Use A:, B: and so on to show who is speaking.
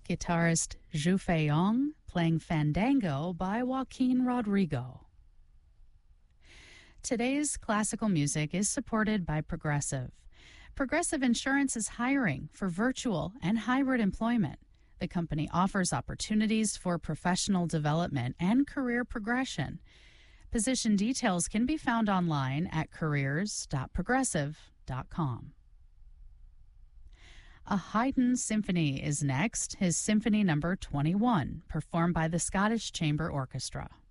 A: guitarist Zhu Feiyong playing Fandango by Joaquin Rodrigo. Today's classical music is supported by Progressive. Progressive Insurance is hiring for virtual and hybrid employment. The company offers opportunities for professional development and career progression. Position details can be found online at careers.progressive.com. A Haydn symphony is next, his Symphony No. 21, performed by the Scottish Chamber Orchestra.